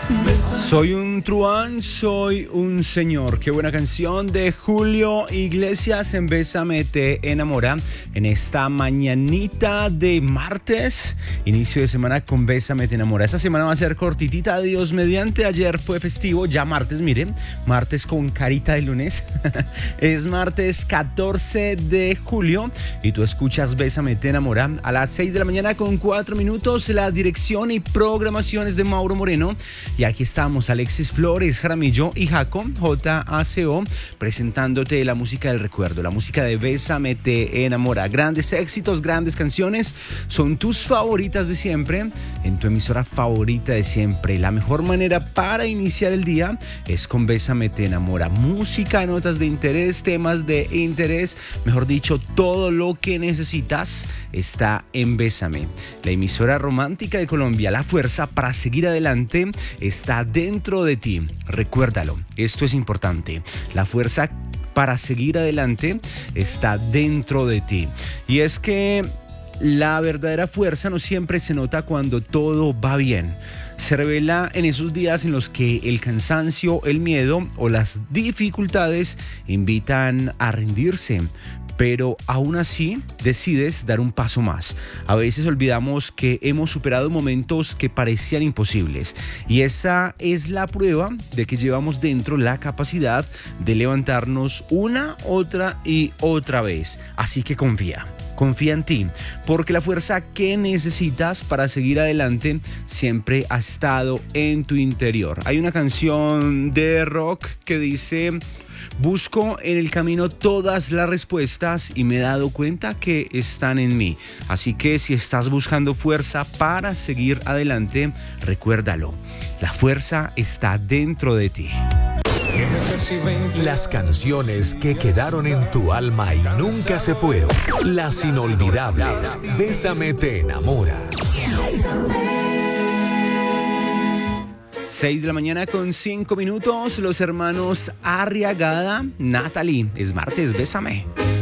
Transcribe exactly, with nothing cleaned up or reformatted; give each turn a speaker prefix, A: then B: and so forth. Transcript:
A: Soy un truán, soy un señor. Qué buena canción de Julio Iglesias en Bésame te enamora. En esta mañanita de martes, inicio de semana con Bésame te enamora. Esta semana va a ser cortitita, Dios mediante. Ayer fue festivo, ya martes, miren, martes con carita de lunes. Es martes catorce de julio y tú escuchas Bésame te enamora a las seis de la mañana con cuatro minutos. La dirección y programaciones de Mauro Moreno. Y aquí estamos, Alexis Flores, Jaramillo y Jaco, J A C O, presentándote la música del recuerdo, la música de Bésame te enamora. Grandes éxitos, grandes canciones, son tus favoritas de siempre, en tu emisora favorita de siempre. La mejor manera para iniciar el día es con Bésame te enamora. Música, notas de interés, temas de interés, mejor dicho, todo lo que necesitas está en Bésame. La emisora romántica de Colombia, la fuerza para seguir adelante está dentro de ti. Recuérdalo, esto es importante. La fuerza para seguir adelante está dentro de ti. Y es que la verdadera fuerza no siempre se nota cuando todo va bien. Se revela en esos días en los que el cansancio, el miedo o las dificultades invitan a rendirse. Pero aún así decides dar un paso más. A veces olvidamos que hemos superado momentos que parecían imposibles. Y esa es la prueba de que llevamos dentro la capacidad de levantarnos una, otra y otra vez. Así que confía. Confía en ti, porque la fuerza que necesitas para seguir adelante siempre ha estado en tu interior. Hay una canción de rock que dice: busco en el camino todas las respuestas y me he dado cuenta que están en mí. Así que si estás buscando fuerza para seguir adelante, recuérdalo, la fuerza está dentro de ti.
B: Las canciones que quedaron en tu alma y nunca se fueron. Las inolvidables. Bésame te enamora.
A: seis de la mañana con cinco minutos. Los hermanos Arriagada, Natalie. Es martes, bésame.